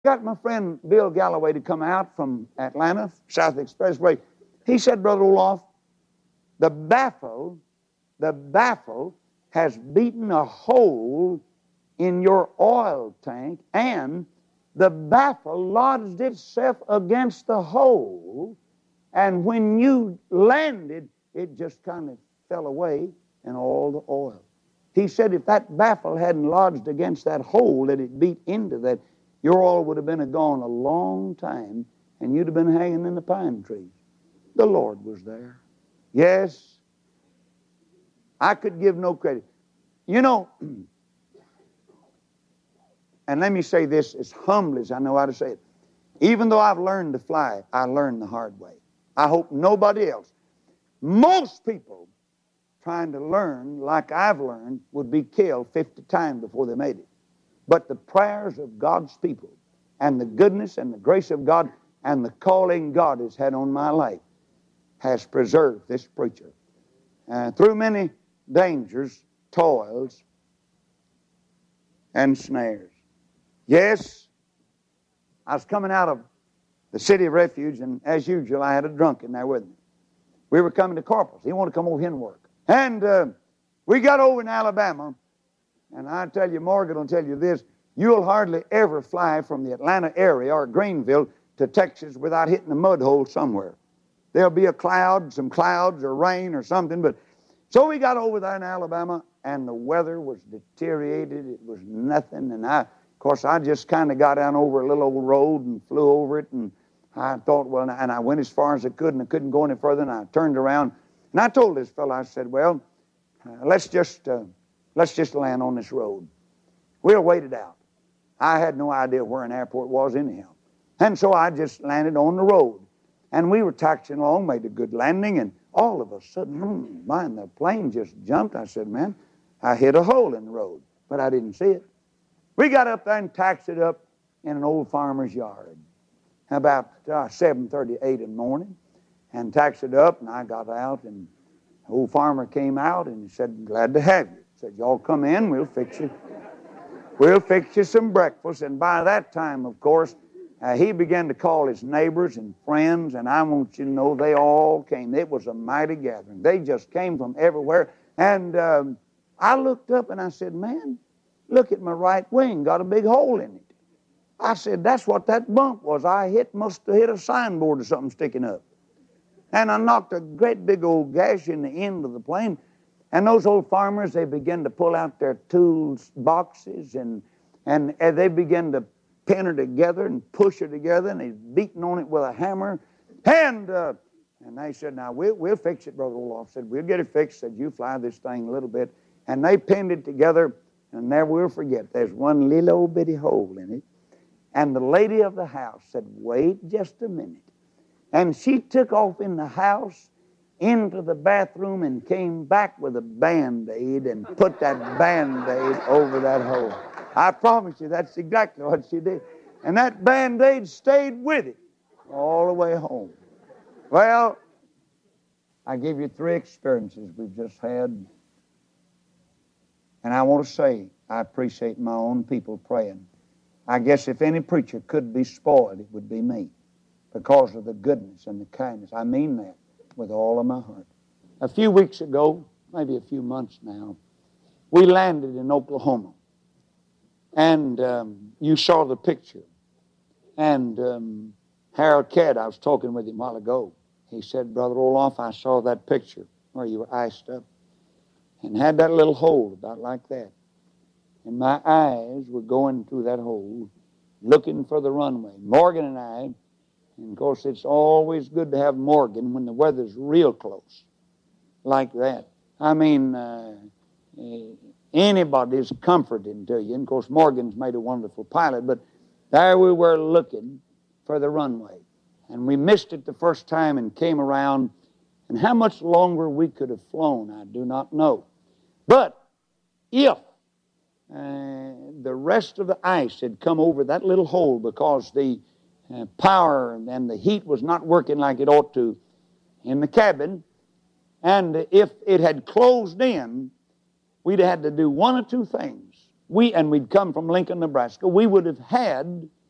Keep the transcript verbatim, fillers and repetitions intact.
got my friend Bill Galloway to come out from Atlanta, South Expressway. He said, Brother Roloff, the baffle, the baffle has beaten a hole in your oil tank, and the baffle lodged itself against the hole, and when you landed, it just kind of fell away and all the oil. He said if that baffle hadn't lodged against that hole that it beat into, that your oil would have been gone a long time, and you'd have been hanging in the pine trees. The Lord was there. Yes, I could give no credit. You know, and let me say this as humbly as I know how to say it. Even though I've learned to fly, I learned the hard way. I hope nobody else. Most people trying to learn like I've learned would be killed fifty times before they made it. But the prayers of God's people and the goodness and the grace of God and the calling God has had on my life has preserved this preacher. Uh, through many dangers, toils, and snares. Yes, I was coming out of the City of Refuge, and as usual, I had a drunk in there with me. We were coming to Corpus. He wanted to come over here and work. And uh, we got over in Alabama, and I tell you, Morgan will tell you this, you'll hardly ever fly from the Atlanta area or Greenville to Texas without hitting a mud hole somewhere. There'll be a cloud, some clouds or rain or something. But so we got over there in Alabama, and the weather was deteriorated. It was nothing. And I, of course, I just kind of got down over a little old road and flew over it. And I thought, well, and I went as far as I could, and I couldn't go any further. And I turned around, and I told this fellow, I said, well, uh, let's just uh, let's just land on this road. We'll wait it out. I had no idea where an airport was anyhow. And so I just landed on the road. And we were taxiing along, made a good landing, and all of a sudden, hmm, man, the plane just jumped. I said, man, I hit a hole in the road, but I didn't see it. We got up there and taxied up in an old farmer's yard about uh, seven thirty-eight in the morning, and taxied up, and I got out, and the old farmer came out, and he said, glad to have you. He said, y'all come in, we'll fix you. We'll fix you some breakfast. And by that time, of course, Uh, he began to call his neighbors and friends, and I want you to know they all came. It was a mighty gathering. They just came from everywhere. And um, I looked up and I said, man, look at my right wing, got a big hole in it. I said, that's what that bump was. I hit, must have hit a signboard or something sticking up. And I knocked a great big old gash in the end of the plane. And those old farmers, they began to pull out their tools boxes, and, and, and they began to pin her together and push her together, and he's beating on it with a hammer. And uh, and they said, now, we'll, we'll fix it, Brother Roloff. Said, we'll get it fixed. Said, you fly this thing a little bit. And they pinned it together, and never will forget, there's one little old bitty hole in it. And the lady of the house said, wait just a minute. And she took off in the house into the bathroom and came back with a Band-Aid and put that Band-Aid over that hole. I promise you, that's exactly what she did. And that Band-Aid stayed with it all the way home. Well, I give you three experiences we've just had. And I want to say, I appreciate my own people praying. I guess if any preacher could be spoiled, it would be me, because of the goodness and the kindness. I mean that with all of my heart. A few weeks ago, maybe a few months now, we landed in Oklahoma. And um, you saw the picture. And um, Harold Cadd, I was talking with him a while ago. He said, Brother Roloff, I saw that picture where you were iced up and had that little hole about like that. And my eyes were going through that hole, looking for the runway. Morgan and I, and of course it's always good to have Morgan when the weather's real close, like that. I mean, uh, anybody's comforting to you. And of course, Morgan's made a wonderful pilot, but there we were looking for the runway. And we missed it the first time and came around. And how much longer we could have flown, I do not know. But if uh, the rest of the ice had come over that little hole because the uh, power and the heat was not working like it ought to in the cabin, and if it had closed in, we'd had to do one or two things. We, and we'd come from Lincoln, Nebraska, we would have had